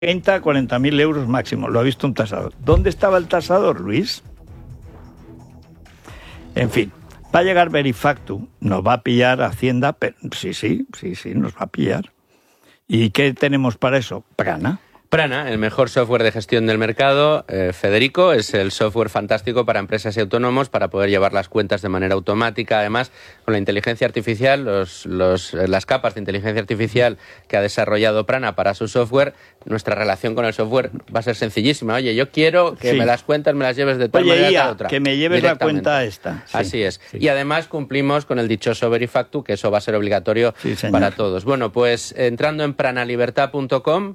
30 a 40.000 euros máximo. Lo ha visto un tasador. ¿Dónde estaba el tasador, Luis? En fin, va a llegar Verifactu, nos va a pillar Hacienda, pero sí, nos va a pillar. ¿Y qué tenemos para eso? Prana. Prana, el mejor software de gestión del mercado. Federico, es el software fantástico para empresas y autónomos para poder llevar las cuentas de manera automática. Además, con la inteligencia artificial, las capas de inteligencia artificial que ha desarrollado Prana para su software, nuestra relación con el software va a ser sencillísima. Oye, yo quiero que las cuentas me las lleves de tal manera a otra. Que me lleves la cuenta esta. Sí, así es. Sí. Y además cumplimos con el dichoso Verifactu, que eso va a ser obligatorio para todos. Bueno, pues entrando en pranalibertad.com,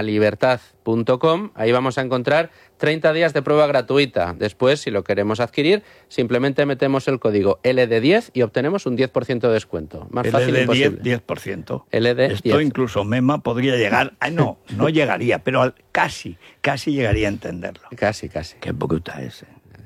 ahí vamos a encontrar 30 días de prueba gratuita. Después, si lo queremos adquirir, simplemente metemos el código LD10 y obtenemos un 10% de descuento. Más fácil imposible. 10%. LD10. Esto incluso Mema podría llegar... no llegaría, pero casi llegaría a entenderlo. Casi. Qué bruta es.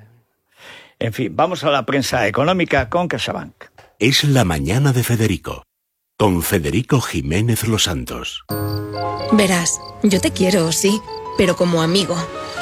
En fin, vamos a la prensa económica con CaixaBank. Es la mañana de Federico, con Federico Jiménez Los Santos. Verás, yo te quiero, sí, pero como amigo.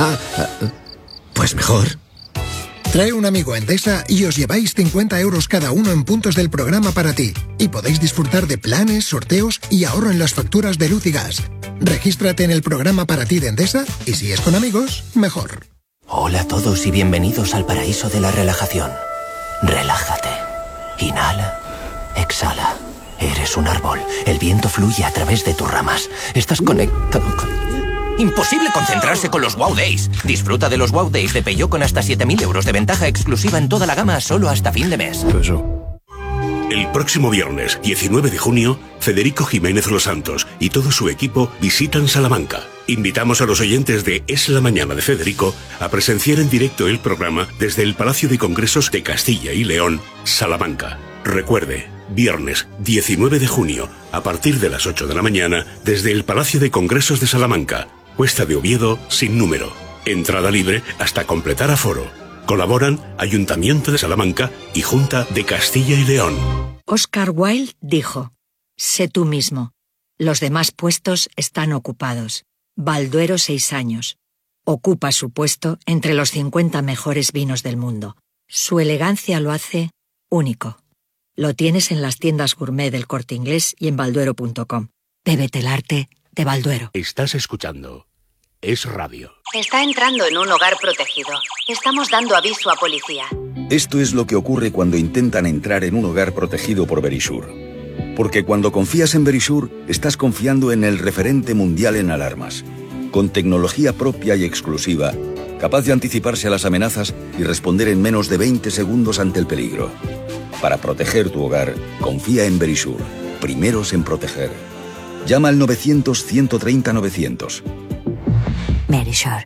Pues mejor. Trae un amigo a Endesa y os lleváis 50 euros cada uno en puntos del programa para ti. Y podéis disfrutar de planes, sorteos y ahorro en las facturas de luz y gas. Regístrate en el programa para ti de Endesa y si es con amigos, mejor. Hola a todos y bienvenidos al paraíso de la relajación. Relájate. Inhala. Exhala. Eres un árbol. El viento fluye a través de tus ramas. Estás conectado con... Imposible concentrarse con los Wow Days. Disfruta de los Wow Days de Peugeot con hasta 7.000 euros de ventaja exclusiva en toda la gama solo hasta fin de mes. El próximo viernes, 19 de junio, Federico Jiménez Los Santos y todo su equipo visitan Salamanca. Invitamos a los oyentes de Es la Mañana de Federico a presenciar en directo el programa desde el Palacio de Congresos de Castilla y León, Salamanca. Recuerde, viernes 19 de junio, a partir de las 8 de la mañana, desde el Palacio de Congresos de Salamanca. Cuesta de Oviedo sin número. Entrada libre hasta completar aforo. Colaboran Ayuntamiento de Salamanca y Junta de Castilla y León. Oscar Wilde dijo: sé tú mismo. Los demás puestos están ocupados. Balduero 6 años. Ocupa su puesto entre los 50 mejores vinos del mundo. Su elegancia lo hace único. Lo tienes en las tiendas gourmet del Corte Inglés y en balduero.com. Bébete el arte de Balduero. Estás escuchando Es Radio. Está entrando en un hogar protegido. Estamos dando aviso a policía. Esto es lo que ocurre cuando intentan entrar en un hogar protegido por Verisure. Porque cuando confías en Verisure, estás confiando en el referente mundial en alarmas. Con tecnología propia y exclusiva, capaz de anticiparse a las amenazas y responder en menos de 20 segundos ante el peligro. Para proteger tu hogar, confía en Verisure. Primeros en proteger. Llama al 900-130-900. Verisure.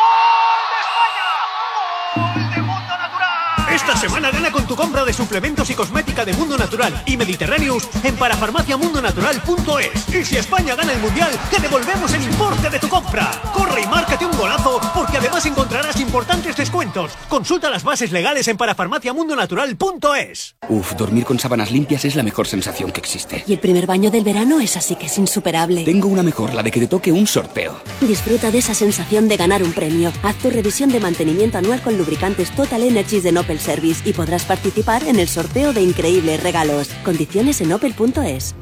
Esta semana gana con tu compra de suplementos y cosmética de Mundo Natural y Mediterráneos en parafarmaciamundonatural.es. Y si España gana el Mundial, te devolvemos el importe de tu compra. Corre y márcate un golazo, porque además encontrarás importantes descuentos. Consulta las bases legales en parafarmaciamundonatural.es. Dormir con sábanas limpias es la mejor sensación que existe. Y el primer baño del verano es así que es insuperable. Tengo una mejor, la de que te toque un sorteo. Disfruta de esa sensación de ganar un premio. Haz tu revisión de mantenimiento anual con lubricantes Total Energies de Opel Service y podrás participar en el sorteo de increíbles regalos. Condiciones en opel.es.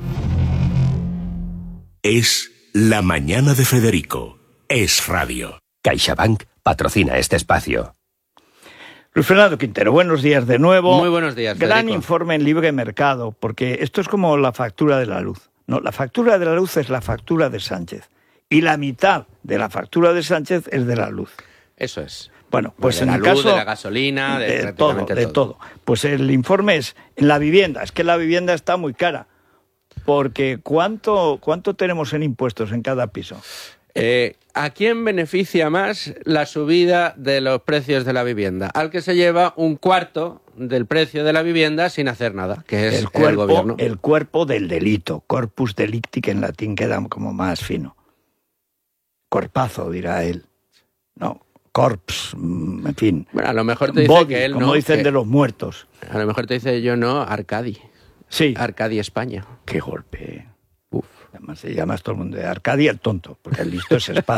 Es la mañana de Federico. Es Radio. CaixaBank patrocina este espacio. Luis Fernando Quintero, buenos días de nuevo. Muy buenos días, Federico. Gran informe en Libre Mercado, porque esto es como la factura de la luz. No, la factura de la luz es la factura de Sánchez. Y la mitad de la factura de Sánchez es de la luz. Eso es. Bueno, pues de en la el luz, caso de la gasolina, de todo. Pues el informe es en la vivienda. Es que la vivienda está muy cara. Porque ¿cuánto tenemos en impuestos en cada piso? ¿A quién beneficia más la subida de los precios de la vivienda? Al que se lleva un cuarto del precio de la vivienda sin hacer nada, que es el gobierno. El cuerpo del delito. Corpus delicti, que en latín queda como más fino. Corpazo, dirá él. No. Corps, en fin. Bueno, a lo mejor te dice body, que él como no. Dicen de los muertos. A lo mejor te dice yo no, Arcadi. Sí. Arcadi España. Qué golpe. Uf. Además se llama todo el mundo de Arcadia el tonto, porque el listo es Espada.